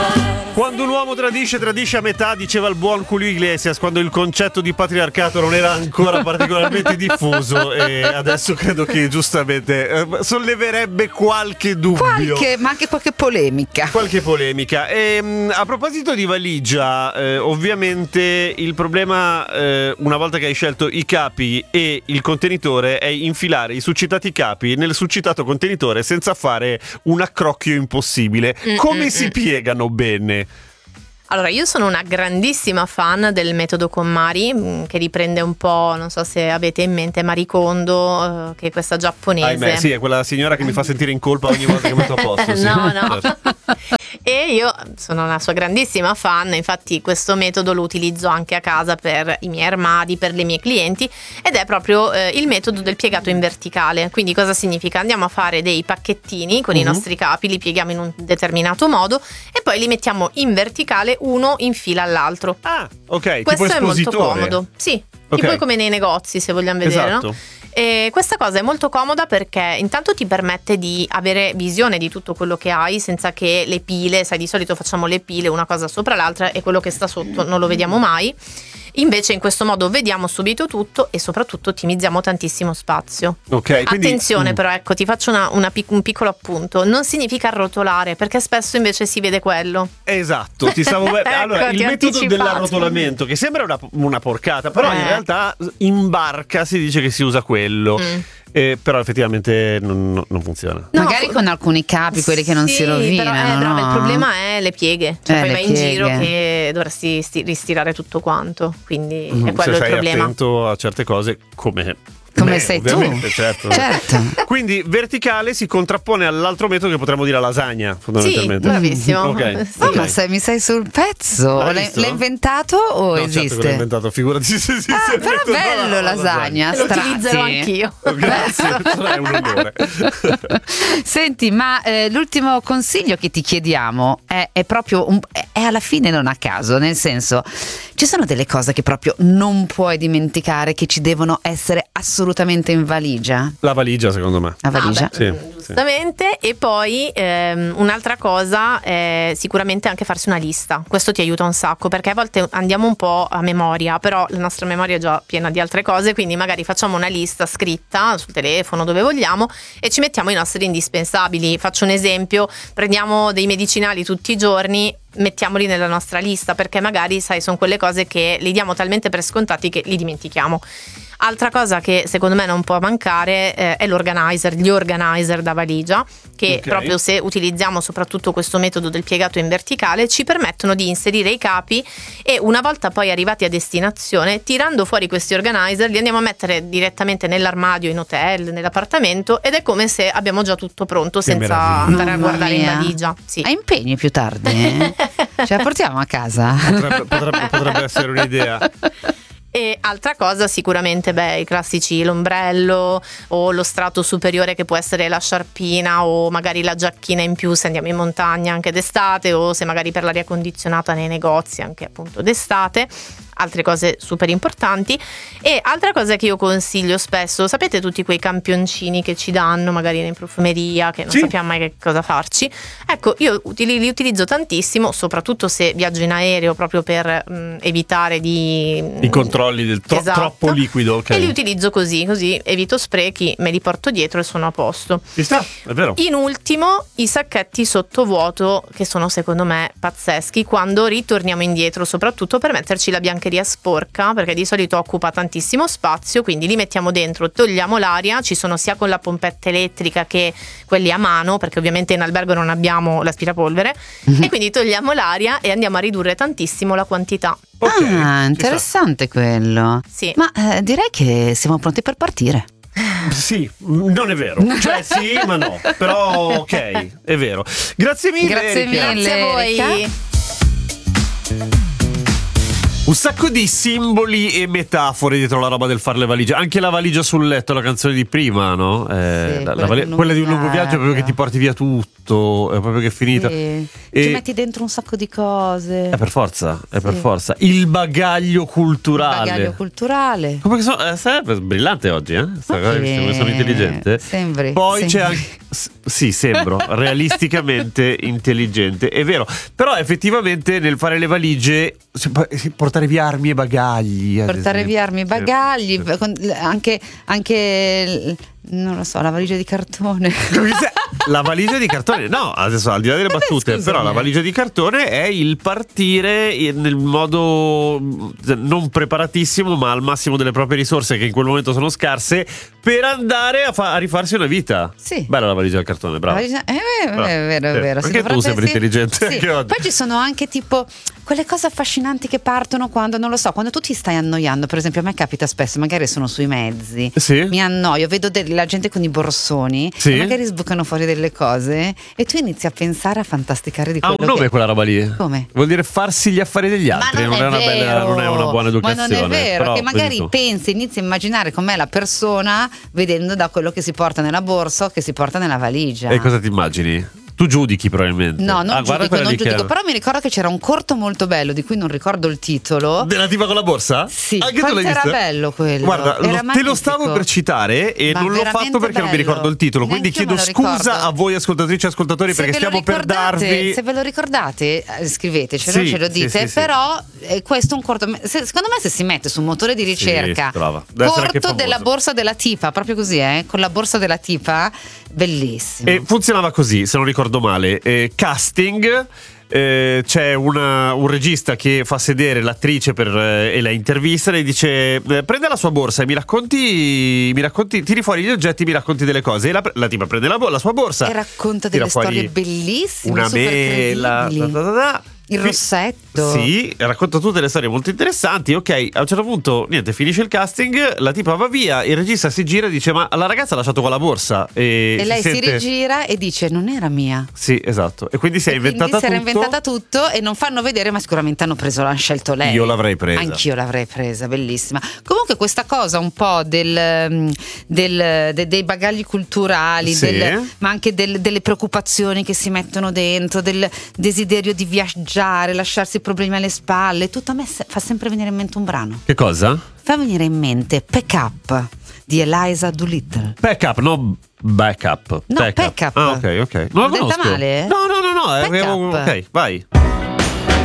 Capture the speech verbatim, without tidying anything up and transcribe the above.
Quando un uomo tradisce, tradisce a metà, diceva il buon Julio Iglesias, quando il concetto di patriarcato non era ancora particolarmente diffuso, e adesso credo che giustamente eh, solleverebbe qualche dubbio. Qualche, ma anche qualche polemica. Qualche polemica. E, mh, a proposito di valigia, eh, ovviamente il problema, eh, una volta che hai scelto i capi e il contenitore, è infilare i succitati capi nel succitato contenitore senza fare un accrocchio impossibile. Mm, Come mm, si mm. piegano bene? Allora, io sono una grandissima fan del metodo KonMari, mh, che riprende un po', non so se avete in mente, Marie Kondo, eh, che è questa giapponese. Ahimè, sì, è quella signora che mi fa sentire in colpa ogni volta che metto a posto. Sì. No, no. Certo. E io sono una sua grandissima fan, infatti questo metodo lo utilizzo anche a casa per i miei armadi, per le mie clienti, ed è proprio eh, il metodo del piegato in verticale. Quindi cosa significa? Andiamo a fare dei pacchettini con uh-huh. i nostri capi, li pieghiamo in un determinato modo e poi li mettiamo in verticale uno in fila all'altro. Ah, ok. Questo tipo è molto espositore. comodo. Sì, Okay. tipo come nei negozi, se vogliamo vedere, Esatto. no? E questa cosa è molto comoda perché intanto ti permette di avere visione di tutto quello che hai senza che le pile, sai, di solito facciamo le pile una cosa sopra l'altra e quello che sta sotto non lo vediamo mai. Invece in questo modo vediamo subito tutto e soprattutto ottimizziamo tantissimo spazio. Ok, quindi, Attenzione mm. però, ecco, ti faccio una, una pic- un piccolo appunto. Non significa arrotolare, perché spesso invece si vede quello. Esatto, ti stavo Ecco, allora, il ti ho metodo anticipato. dell'arrotolamento, che sembra una, una porcata, però Eh. in realtà in barca si dice che si usa quello. Mm. Eh, però effettivamente non, non- non funziona. No, Magari con alcuni capi, quelli che non sì, si rovinano. però, eh, brava, no? il problema è le pieghe. Cioè Eh, poi le vai in giro pieghe. che dovresti sti- ristirare tutto quanto. Quindi Mm, è quello Se il sei problema. attento a certe cose, come Come me, sei tu. ovviamente, certo. Certo. Quindi verticale si contrappone all'altro metodo che potremmo dire lasagna, Sì, fondamentalmente. bravissimo. Ok. Sì. Oh, Ok. ma sei, mi sei sul pezzo. Hai L'hai, visto? l'hai inventato o No, esiste? certo che l'ho inventato, figurati se esiste. Ah, il però metodo bello della lasagna, Lo strati. utilizzerò anch'io. Oh, grazie, è un onore. Senti, ma eh, l'ultimo consiglio che ti chiediamo è, è proprio un, è alla fine non a caso, nel senso, ci sono delle cose che proprio non puoi dimenticare, che ci devono essere assolutamente in valigia? La valigia, secondo me. La valigia? Ah, beh, Sì, giustamente. E poi ehm, un'altra cosa è sicuramente anche farsi una lista. Questo ti aiuta un sacco, perché a volte andiamo un po' a memoria, però la nostra memoria è già piena di altre cose, quindi magari facciamo una lista scritta sul telefono, dove vogliamo, e ci mettiamo i nostri indispensabili. Faccio un esempio: prendiamo dei medicinali tutti i giorni, mettiamoli nella nostra lista, perché magari, sai, sono quelle cose che li diamo talmente per scontati che li dimentichiamo. Altra cosa che secondo me non può mancare eh, è l'organizer, gli organizer da valigia, che Ok. proprio se utilizziamo soprattutto questo metodo del piegato in verticale ci permettono di inserire i capi, e una volta poi arrivati a destinazione, tirando fuori questi organizer, li andiamo a mettere direttamente nell'armadio, in hotel, nell'appartamento, ed è come se abbiamo già tutto pronto senza meraviglia. andare a Mamma guardare in mia. valigia. Sì. Hai impegni più tardi? Eh? Ce la portiamo a casa? Potrebbe, potrebbe- potrebbe essere un'idea. E altra cosa sicuramente, beh, i classici, l'ombrello o lo strato superiore, che può essere la sciarpina o magari la giacchina in più se andiamo in montagna anche d'estate, o se magari per l'aria condizionata nei negozi anche appunto d'estate. Altre cose super importanti. E altra cosa che io consiglio spesso, sapete tutti quei campioncini che ci danno magari in profumeria, che non Sì. sappiamo mai che cosa farci? Ecco, io utili- li utilizzo tantissimo, soprattutto se viaggio in aereo, proprio per mh, evitare di I controlli del tro- Esatto. troppo liquido, ok. E li utilizzo così, così evito sprechi, me li porto dietro e sono a posto. Ci sta, è vero. In ultimo, i sacchetti sottovuoto, che sono secondo me pazzeschi quando ritorniamo indietro, soprattutto per metterci la biancheria sporca, perché di solito occupa tantissimo spazio, quindi li mettiamo dentro, togliamo l'aria. Ci sono sia con la pompetta elettrica che quelli a mano, perché ovviamente in albergo non abbiamo l'aspirapolvere, e quindi togliamo l'aria e andiamo a ridurre tantissimo la quantità. Ok, ci Ah, sta. interessante quello. Sì. Ma eh, direi che siamo pronti per partire. Sì, non è vero. Cioè sì, ma no. Però ok, è vero. Grazie mille. Grazie Erika. mille. Grazie a voi. Erika? Un sacco di simboli e metafore dietro la roba del fare le valigie. Anche la valigia sul letto, la canzone di prima, no? Eh, Sì, la- la quella vali- di un quella di un lungo lungo viaggio è proprio che ti porti via tutto. È proprio che è finita. Sì. E- Ci metti dentro un sacco di cose. È per forza, è per Sì. forza. Il bagaglio culturale. Bagaglio culturale. Come che sono? Eh, sai, brillante oggi, eh? Sta cosa che Sì, sono intelligente. sembri, Poi c'è sembri. anche S- sì, sembro realisticamente intelligente, è vero. Però effettivamente nel fare le valigie, portare via armi e bagagli. ad Portare esempio. via armi e bagagli, Sì. con- anche, anche non lo so, la valigia di cartone. La valigia di cartone, no, adesso al di là delle Vabbè, battute, scusami. però la valigia di cartone è il partire nel modo non preparatissimo, ma al massimo delle proprie risorse, che in quel momento sono scarse, per andare a, fa- a rifarsi una vita. Sì. Bella la valigia di cartone, bravo. La valigia- eh, Bravo. è vero, è Sì. vero. Si Anche tu dovrebbe- sembri sì. intelligente Sì. anche oggi. Poi ci sono anche tipo quelle cose affascinanti che partono quando, non lo so, quando tu ti stai annoiando. Per esempio, a me capita spesso, magari sono sui mezzi, Sì. mi annoio, vedo de- la gente con i borsoni, Sì. e magari sbucano fuori delle cose e tu inizi a pensare, a fantasticare di Ha quello un nome che... quella roba lì. Come? Vuol dire farsi gli affari degli altri. Ma non, è una è bella, vero. non è una buona educazione. Ma non è vero, però, che magari vedi tu. pensi, inizi a immaginare com'è la persona vedendo da quello che si porta nella borsa o che si porta nella valigia. E cosa ti immagini? Tu giudichi probabilmente. No, non ah, guarda giudico, quella non lì che- giudico, però mi ricordo che c'era un corto molto bello di cui non ricordo il titolo. Della tipa con la borsa? Sì, Anche tu quanto l'hai era vista? bello quello. Guarda, Era lo- te lo magnifico. stavo per citare e Ma non l'ho veramente fatto perché non mi bello. ricordo il titolo. Quindi Neanch'io chiedo me lo scusa ricordo. a voi ascoltatrici e ascoltatori Se perché ve lo stiamo per ricordate- darvi. Se ve lo ricordate, eh, scrivetecelo, Sì, ce lo sì, dite. sì, sì. Però eh, questo è un corto. se- secondo me, se si mette su un motore di ricerca, Sì, brava. Deve essere anche corto famoso. della borsa della tipa, proprio così, eh, con la borsa della tipa, bellissimo. E funzionava così, se non ricordo male. Eh, casting. eh, c'è una- un regista che fa sedere l'attrice per, eh, e la intervista e le dice: eh, prende la sua borsa e mi racconti, mi racconti, tiri fuori gli oggetti, mi racconti delle cose. E la, la tipa prende la, bo- la sua borsa E racconta tira delle fuori storie bellissime, una super mela, credibili. da, da, da, da. Il Qui- rossetto. Sì, racconta tutte le storie molto interessanti. Ok, a un certo punto, niente, finisce il casting, la tipa va via, il regista si gira e dice: ma la ragazza ha lasciato qua la borsa. E, E lei si sente- rigira e dice: non era mia. Sì, esatto. E quindi si è E inventata quindi si era tutto. inventata tutto e non fanno vedere, ma sicuramente hanno preso, l'hanno scelto lei. Io l'avrei presa. Anch'io l'avrei presa, bellissima. Comunque questa cosa un po' del, mm, del- de- dei bagagli culturali, Sì. del- ma anche del- delle preoccupazioni che si mettono dentro, del desiderio di viaggiare, lasciarsi i problemi alle spalle, tutto a me se- fa sempre venire in mente un brano. Che cosa? Fa venire in mente Pack Up di Eliza Doolittle. Backup, no backup. No, Backup. Ah, ok, ok. Non L'ho la detta conosco. male? No, no, no, no. eh, Backup. Ok, vai.